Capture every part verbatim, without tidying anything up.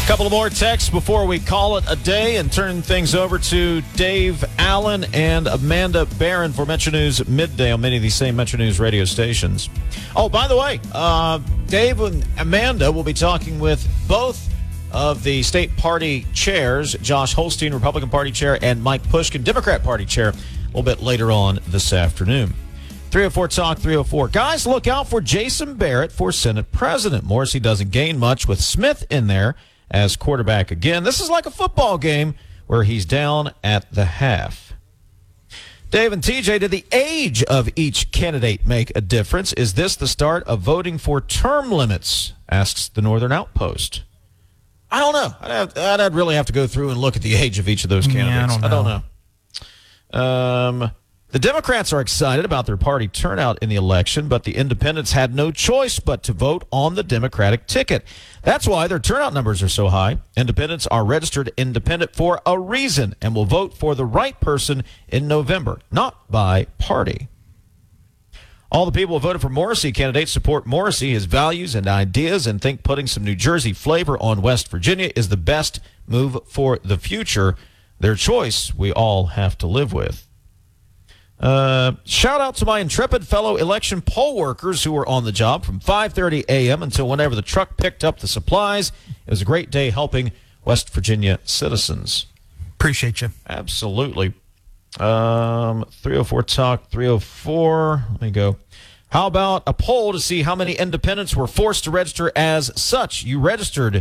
Couple of more texts before we call it a day and turn things over to Dave Allen and Amanda Barron for Metro News Midday on many of these same Metro News radio stations. Oh, by the way, uh, Dave and Amanda will be talking with both of the state party chairs, Josh Holstein, Republican Party chair, and Mike Pushkin, Democrat Party chair, a little bit later on this afternoon. three oh four Talk three oh four. Guys, look out for Jason Barrett for Senate President. Morrissey doesn't gain much with Smith in there as quarterback again. This is like a football game where he's down at the half. Dave and T J, did the age of each candidate make a difference? Is this the start of voting for term limits? Asks the Northern Outpost. I don't know. I'd, have, I'd really have to go through and look at the age of each of those candidates. Yeah, I don't know. I don't know. Um, the Democrats are excited about their party turnout in the election, but the independents had no choice but to vote on the Democratic ticket. That's why their turnout numbers are so high. Independents are registered independent for a reason and will vote for the right person in November, not by party. All the people who voted for Morrissey candidates support Morrissey, his values and ideas, and think putting some New Jersey flavor on West Virginia is the best move for the future. Their choice we all have to live with. Uh, shout out to my intrepid fellow election poll workers who were on the job from five thirty a.m. until whenever the truck picked up the supplies. It was a great day helping West Virginia citizens. Appreciate you. Absolutely. Um, three oh four Talk three oh four. Let me go. How about a poll to see how many independents were forced to register as such? You registered.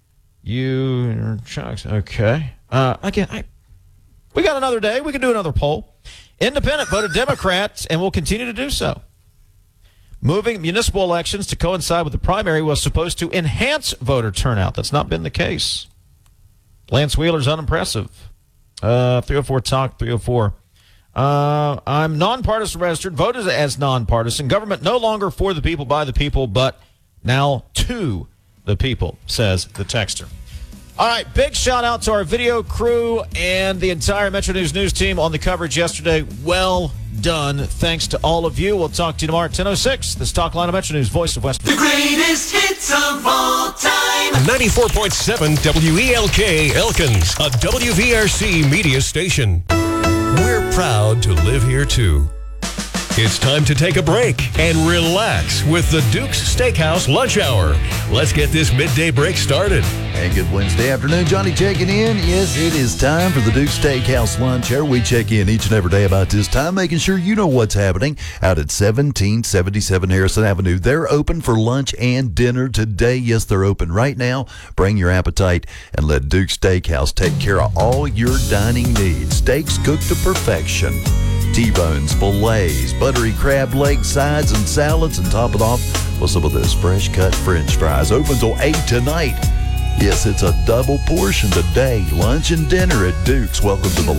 You, okay. Uh, again, I, we got another day. We can do another poll. Independent voted Democrats and will continue to do so. Moving municipal elections to coincide with the primary was supposed to enhance voter turnout. That's not been the case. Lance Wheeler's unimpressive. Uh, three oh four Talk three oh four. Uh, I'm nonpartisan registered, voted as nonpartisan. Government no longer for the people, by the people, but now to the people, says the texter. All right, big shout out to our video crew and the entire Metro News news team on the coverage yesterday. Well done. Thanks to all of you. We'll talk to you tomorrow at ten oh six. This Talk Line of Metro News, voice of West. The greatest hits of all time. ninety-four point seven W E L K Elkins, a W V R C media station. We're proud to live here, too. It's time to take a break and relax with the Duke's Steakhouse Lunch Hour. Let's get this midday break started. Hey, good Wednesday afternoon. Johnny checking in. Yes, it is time for the Duke's Steakhouse Lunch Hour. We check in each and every day about this time, making sure you know what's happening out at seventeen seventy-seven Harrison Avenue. They're open for lunch and dinner today. Yes, they're open right now. Bring your appetite and let Duke's Steakhouse take care of all your dining needs. Steaks cooked to perfection. T-bones, fillets, buttery crab leg sides, and salads, and top it off with some of those fresh-cut French fries. Open till eight tonight. Yes, it's a double portion today. Lunch and dinner at Duke's. Welcome to the